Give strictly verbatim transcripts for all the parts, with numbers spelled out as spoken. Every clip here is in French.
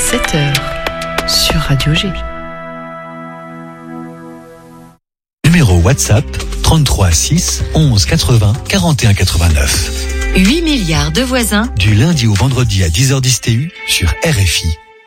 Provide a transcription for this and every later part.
sept heures sur Radio G. Numéro WhatsApp trente-trois six onze quatre-vingts quarante et un quatre-vingt-neuf. huit milliards de voisins. Du lundi au vendredi à dix heures dix T U sur R F I.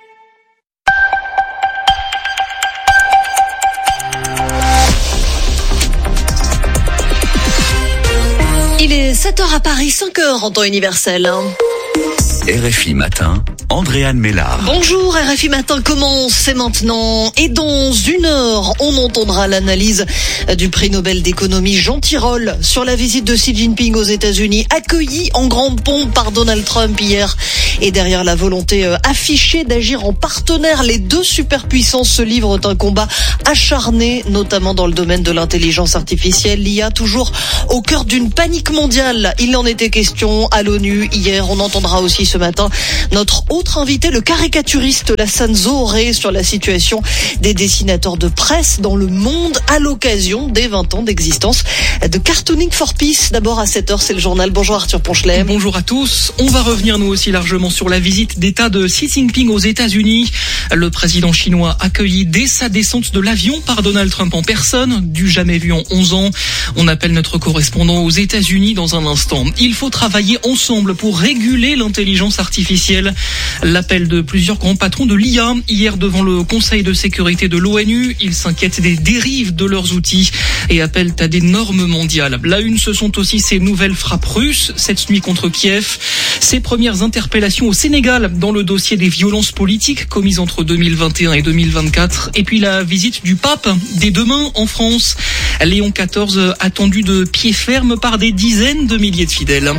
Il est sept heures à Paris, cinq heures en temps universel. R F I Matin, Andréane Mélard. Bonjour, R F I Matin commence, c'est maintenant. Et dans une heure, on entendra l'analyse du prix Nobel d'économie Jean Tirole sur la visite de Xi Jinping aux États-Unis, accueilli en grande pompe par Donald Trump hier. Et derrière la volonté affichée d'agir en partenaire, les deux superpuissances se livrent un combat acharné, notamment dans le domaine de l'intelligence artificielle. L'I A toujours au cœur d'une panique mondiale. Il en était question à l'ONU hier. On entendra aussi ce matin notre autre invité, le caricaturiste Lassane Zohoré, sur la situation des dessinateurs de presse dans le monde à l'occasion des vingt ans d'existence de Cartooning for Peace. D'abord à sept heures, c'est le journal. Bonjour Arthur Ponchelet. Bonjour à tous. On va revenir nous aussi largement sur la visite d'État de Xi Jinping aux États-Unis. Le président chinois accueilli dès sa descente de l'avion par Donald Trump en personne, du jamais vu en onze ans. On appelle notre correspondant aux États-Unis dans un instant. Il faut travailler ensemble pour réguler l'intelligence artificielle. L'appel de plusieurs grands patrons de l'I A hier devant le Conseil de sécurité de l'ONU. Ils s'inquiètent des dérives de leurs outils et appellent à des normes mondiales. La une, ce sont aussi ces nouvelles frappes russes cette nuit contre Kiev. Ces premières interpellations au Sénégal dans le dossier des violences politiques commises entre deux mille vingt et un et deux mille vingt-quatre. Et puis la visite du pape dès demain en France. Léon quatorze attendu de pied ferme par des dizaines de milliers de fidèles.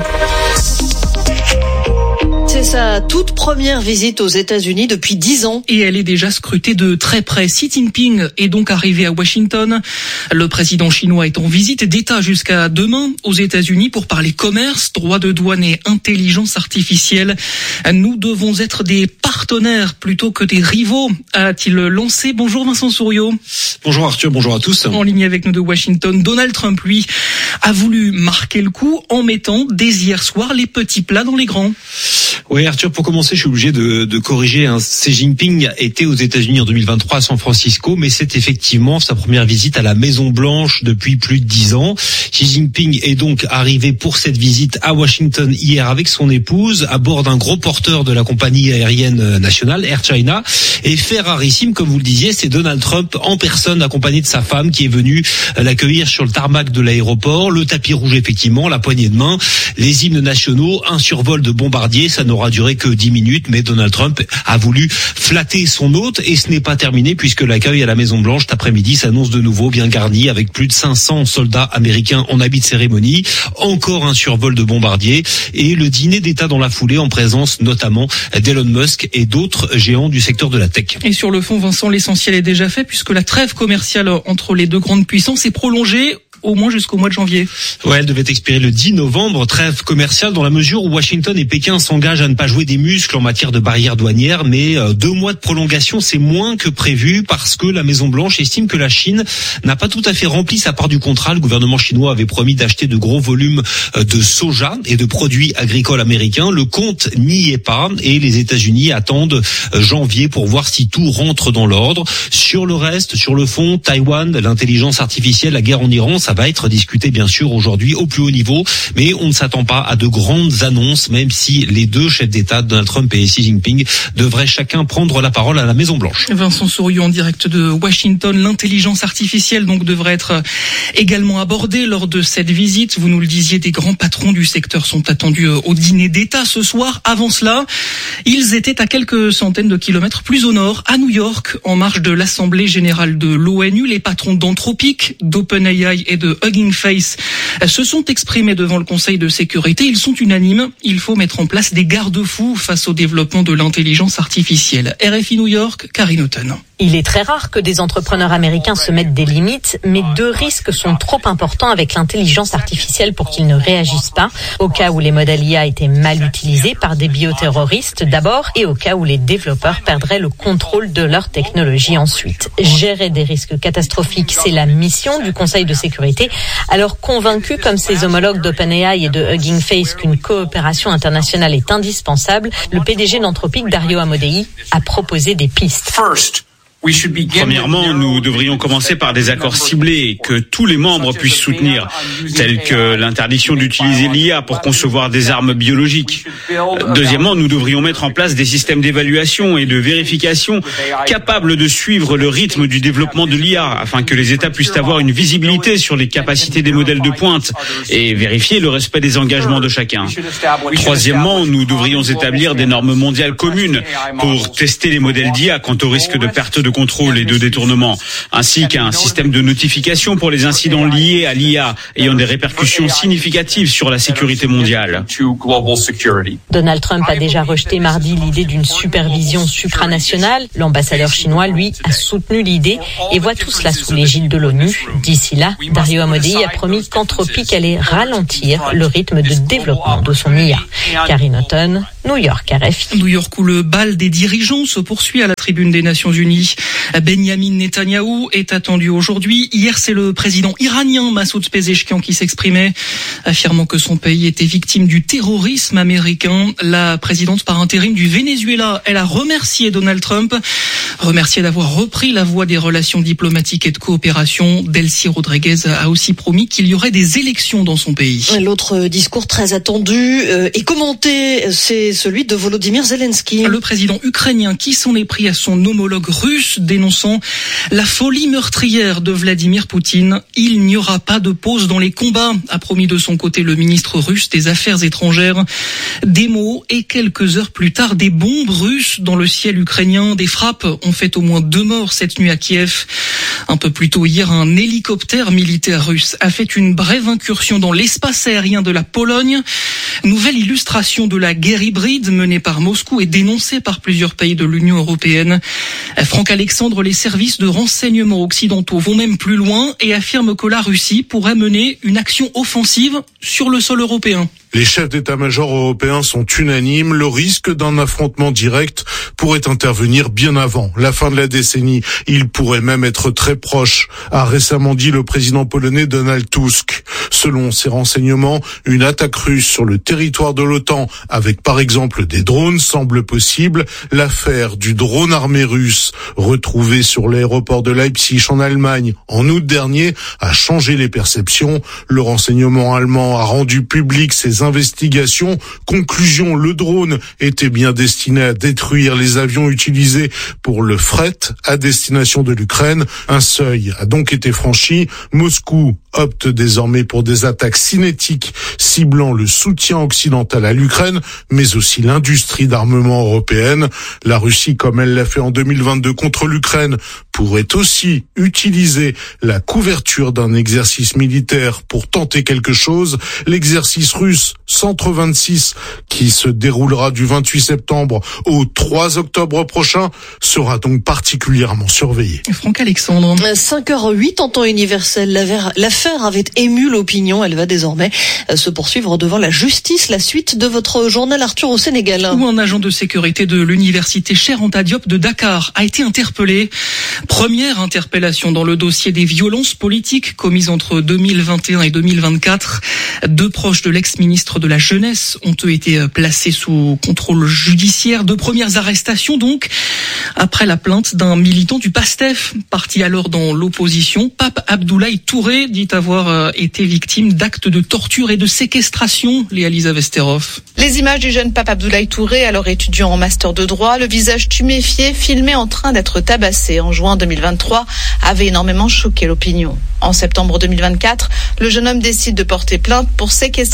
C'est sa toute première visite aux États-Unis depuis dix ans. Et elle est déjà scrutée de très près. Xi Jinping est donc arrivé à Washington. Le président chinois est en visite d'État jusqu'à demain aux États-Unis pour parler commerce, droit de douane et intelligence artificielle. Nous devons être des partenaires plutôt que des rivaux, a-t-il lancé. Bonjour Vincent Souriau. Bonjour Arthur, bonjour à tous. En ligne avec nous de Washington, Donald Trump, lui, a voulu marquer le coup en mettant dès hier soir les petits plats dans les grands. Oui Arthur, pour commencer, je suis obligé de, de corriger. Hein. Xi Jinping était aux États-Unis en deux mille vingt-trois à San Francisco, mais c'est effectivement sa première visite à la Maison Blanche depuis plus de dix ans. Xi Jinping est donc arrivé pour cette visite à Washington hier avec son épouse à bord d'un gros porteur de la compagnie aérienne nationale Air China. Et fait rarissime, comme vous le disiez, c'est Donald Trump en personne accompagné de sa femme qui est venu l'accueillir sur le tarmac de l'aéroport. Le tapis rouge effectivement, la poignée de main, les hymnes nationaux, un survol de bombardier. Ça n'aura duré que dix minutes, mais Donald Trump a voulu flatter son hôte et ce n'est pas terminé puisque l'accueil à la Maison Blanche cet après-midi s'annonce de nouveau bien garni avec plus de cinq cents soldats américains en habit de cérémonie, encore un survol de bombardiers et le dîner d'État dans la foulée en présence notamment d'Elon Musk et d'autres géants du secteur de la tech. Et sur le fond, Vincent, l'essentiel est déjà fait puisque la trêve commerciale entre les deux grandes puissances est prolongée au moins jusqu'au mois de janvier. Ouais, elle devait expirer le dix novembre, trêve commerciale dans la mesure où Washington et Pékin s'engagent à ne pas jouer des muscles en matière de barrières douanières, mais euh, deux mois de prolongation, c'est moins que prévu parce que la Maison-Blanche estime que la Chine n'a pas tout à fait rempli sa part du contrat. Le gouvernement chinois avait promis d'acheter de gros volumes euh, de soja et de produits agricoles américains. Le compte n'y est pas et les États-Unis attendent euh, janvier pour voir si tout rentre dans l'ordre. Sur le reste, sur le fond, Taïwan, l'intelligence artificielle, la guerre en Iran, ça va être discuté bien sûr aujourd'hui au plus haut niveau, mais on ne s'attend pas à de grandes annonces, même si les deux chefs d'État, Donald Trump et Xi Jinping, devraient chacun prendre la parole à la Maison Blanche. Vincent Souriau en direct de Washington. L'intelligence artificielle donc devrait être également abordée lors de cette visite. Vous nous le disiez, des grands patrons du secteur sont attendus au dîner d'État ce soir. Avant cela, ils étaient à quelques centaines de kilomètres plus au nord, à New York, en marge de l'Assemblée générale de l'ONU. Les patrons d'Anthropic, d'OpenAI et de de Hugging Face se sont exprimés devant le Conseil de sécurité. Ils sont unanimes. Il faut mettre en place des garde-fous face au développement de l'intelligence artificielle. R F I New York, Karine Houghton. Il est très rare que des entrepreneurs américains se mettent des limites, mais deux risques sont trop importants avec l'intelligence artificielle pour qu'ils ne réagissent pas. Au cas où les modèles I A étaient mal utilisés par des bioterroristes d'abord, et au cas où les développeurs perdraient le contrôle de leur technologie ensuite. Gérer des risques catastrophiques, c'est la mission du Conseil de sécurité. Alors convaincu comme ses homologues d'OpenAI et de Hugging Face qu'une coopération internationale est indispensable, le P D G d'Anthropic, Dario Amodei, a proposé des pistes. Premièrement, nous devrions commencer par des accords ciblés que tous les membres puissent soutenir, tels que l'interdiction d'utiliser l'I A pour concevoir des armes biologiques. Deuxièmement, nous devrions mettre en place des systèmes d'évaluation et de vérification capables de suivre le rythme du développement de l'I A afin que les États puissent avoir une visibilité sur les capacités des modèles de pointe et vérifier le respect des engagements de chacun. Troisièmement, nous devrions établir des normes mondiales communes pour tester les modèles d'I A quant au risque de perte de contrôle et de détournement, ainsi qu'un système de notification pour les incidents liés à l'I A ayant des répercussions significatives sur la sécurité mondiale. Donald Trump a déjà rejeté mardi l'idée d'une supervision supranationale. L'ambassadeur chinois, lui, a soutenu l'idée et voit tout cela sous l'égide de l'ONU. D'ici là, Dario Amodei a promis qu'Anthropic allait ralentir le rythme de développement de son I A. Karine Houghton, New York, R F I. New York où le bal des dirigeants se poursuit à la tribune des Nations Unies. Benyamin Netanyahou est attendu aujourd'hui. Hier, c'est le président iranien Massoud Pezeshkian qui s'exprimait, affirmant que son pays était victime du terrorisme américain. La présidente par intérim du Venezuela, elle a remercié Donald Trump, remercié d'avoir repris la voie des relations diplomatiques et de coopération. Delcy Rodriguez a aussi promis qu'il y aurait des élections dans son pays. L'autre discours très attendu euh, et commenté, c'est celui de Volodymyr Zelensky. Le président ukrainien qui s'en est pris à son homologue russe, dénonçant la folie meurtrière de Vladimir Poutine. Il n'y aura pas de pause dans les combats, a promis de son côté le ministre russe des Affaires étrangères. Des mots et quelques heures plus tard, des bombes russes dans le ciel ukrainien. Des frappes ont fait au moins deux morts cette nuit à Kiev. Un peu plus tôt hier, un hélicoptère militaire russe a fait une brève incursion dans l'espace aérien de la Pologne. Nouvelle illustration de la guerre hybride menée par Moscou et dénoncée par plusieurs pays de l'Union européenne. Franck Alexandre, les services de renseignement occidentaux vont même plus loin et affirment que la Russie pourrait mener une action offensive sur le sol européen. Les chefs d'état-major européens sont unanimes. Le risque d'un affrontement direct pourrait intervenir bien avant la fin de la décennie. Il pourrait même être très proche, a récemment dit le président polonais Donald Tusk. Selon ses renseignements, une attaque russe sur le territoire de l'OTAN, avec par exemple des drones, semble possible. L'affaire du drone armé russe, retrouvé sur l'aéroport de Leipzig en Allemagne en août dernier, a changé les perceptions. Le renseignement allemand a rendu public ses investigations. Conclusion, le drone était bien destiné à détruire les avions utilisés pour le fret à destination de l'Ukraine. Un seuil a donc été franchi. Moscou opte désormais pour des attaques cinétiques ciblant le soutien occidental à l'Ukraine, mais aussi l'industrie d'armement européenne. La Russie, comme elle l'a fait en deux mille vingt-deux contre l'Ukraine, pourrait aussi utiliser la couverture d'un exercice militaire pour tenter quelque chose. L'exercice russe Centre vingt-six, qui se déroulera du vingt-huit septembre au trois octobre prochain, sera donc particulièrement surveillé. Franck Alexandre. cinq heures huit en temps universel. L'affaire avait ému l'opinion. Elle va désormais se poursuivre devant la justice. La suite de votre journal Arthur au Sénégal. Où un agent de sécurité de l'université Cheikh Anta Diop de Dakar a été interpellé. Première interpellation dans le dossier des violences politiques commises entre deux mille vingt et un et deux mille vingt-quatre. Deux proches de l'ex-ministre de la Jeunesse ont eux été placés sous contrôle judiciaire. Deux premières arrestations donc, après la plainte d'un militant du PASTEF, parti alors dans l'opposition. Pape Abdoulaye Touré dit avoir été victime d'actes de torture et de séquestration. Léa-Lisa Vesterhoff. Les images du jeune Pape Abdoulaye Touré, alors étudiant en master de droit, le visage tuméfié, filmé en train d'être tabassé en juin deux mille vingt-trois, avait énormément choqué l'opinion. En septembre deux mille vingt-quatre, le jeune homme décide de porter plainte pour séquestration et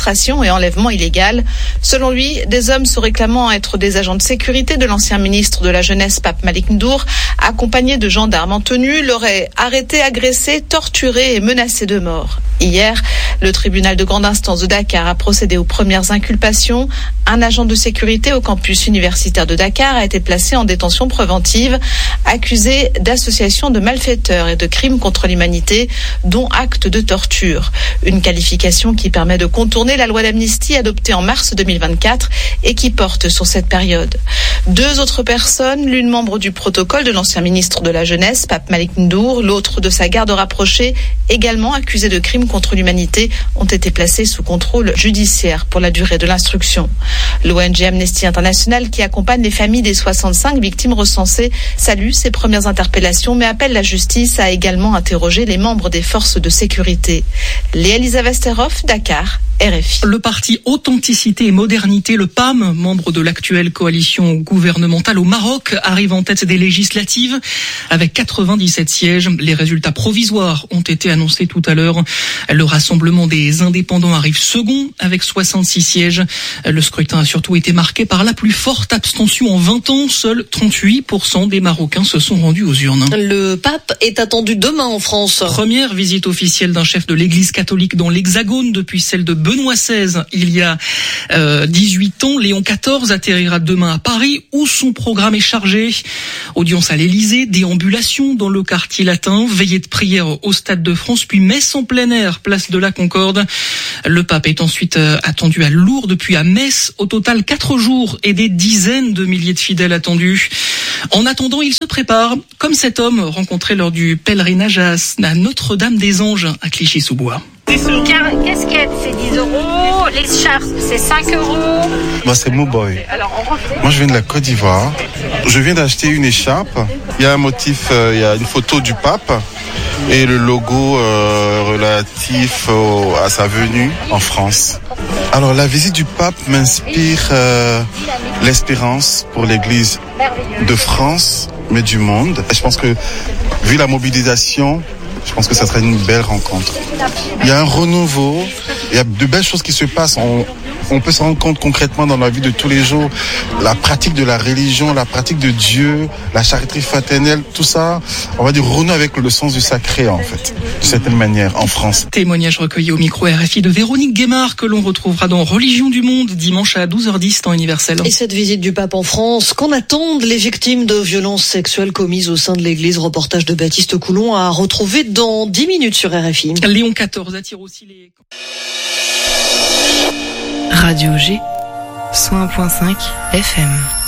et enlèvement illégal. Selon lui, des hommes se réclamant être des agents de sécurité de l'ancien ministre de la Jeunesse, Pape Malick Ndour, accompagnés de gendarmes en tenue, l'auraient arrêté, agressé, torturé et menacé de mort. Hier, le tribunal de grande instance de Dakar a procédé aux premières inculpations. Un agent de sécurité au campus universitaire de Dakar a été placé en détention préventive, accusé d'association de malfaiteurs et de crimes contre l'humanité, dont actes de torture. Une qualification qui permet de contourner la loi d'amnistie adoptée en mars deux mille vingt-quatre et qui porte sur cette période. Deux autres personnes, l'une membre du protocole de l'ancien ministre de la Jeunesse, Pape Malick Ndour, l'autre de sa garde rapprochée, également accusée de crimes contre l'humanité, ont été placés sous contrôle judiciaire pour la durée de l'instruction. L'O N G Amnesty International, qui accompagne les familles des soixante-cinq victimes recensées, salue ces premières interpellations, mais appelle la justice à également interroger les membres des forces de sécurité. Léa Elisabeth Steroff, Dakar, R F I. Le parti Authenticité et Modernité, le P A M, membre de l'actuelle coalition gouvernementale au Maroc, arrive en tête des législatives avec quatre-vingt-dix-sept sièges. Les résultats provisoires ont été annoncés tout à l'heure. Le Rassemblement des indépendants arrive second avec soixante-six sièges. Le scrutin a surtout été marqué par la plus forte abstention en vingt ans. Seuls trente-huit pour cent des Marocains se sont rendus aux urnes. Le pape est attendu demain en France. Première visite officielle d'un chef de l'Église catholique dans l'Hexagone depuis celle de Benoît seize il y a euh, dix-huit ans. Léon quatorze atterrira demain à Paris où son programme est chargé. Audience à l'Élysée, déambulation dans le quartier latin, veillée de prière au Stade de France, puis messe en plein air, place de la Concorde. Le pape est ensuite euh, attendu à Lourdes, puis à Metz. Au total, quatre jours et des dizaines de milliers de fidèles attendus. En attendant, il se prépare, comme cet homme rencontré lors du pèlerinage à, à Notre-Dame-des-Anges à Clichy-sous-Bois. Casquette, c'est dix euros. L'écharpe, c'est cinq euros. Moi, c'est Mouboy. Moi, je viens de la Côte d'Ivoire. Je viens d'acheter une écharpe. Il y a un motif, euh, il y a une photo du pape et le logo euh, relatif au, à sa venue en France. Alors, la visite du pape m'inspire euh, l'espérance pour l'Église de France, mais du monde. Je pense que, vu la mobilisation, je pense que ça serait une belle rencontre. Il y a un renouveau, il y a de belles choses qui se passent. On, on peut se rendre compte concrètement dans la vie de tous les jours, la pratique de la religion, la pratique de Dieu, la charité fraternelle, tout ça, on va dire renouer avec le sens du sacré en fait, de certaine manière, en France. Témoignage recueilli au micro R F I de Véronique Guémard que l'on retrouvera dans Religion du Monde dimanche à douze heures dix temps universel. Et cette visite du pape en France, qu'en attendent les victimes de violences sexuelles commises au sein de l'église? Reportage de Baptiste Coulon à retrouver dans dix minutes sur R F I. Léon quatorze attire aussi les... Radio G, cent un virgule cinq F M.